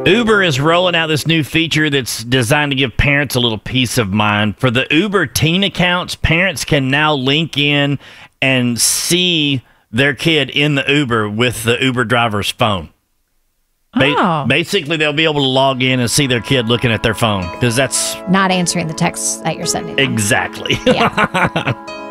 Uber is rolling out this new feature that's designed to give parents a little peace of mind. For the Uber teen accounts, parents can now link in and see their kid in the Uber with the Uber driver's phone. Basically, they'll be able to log in and see their kid looking at their phone because that's not answering the texts that you're sending them. Exactly. Yeah.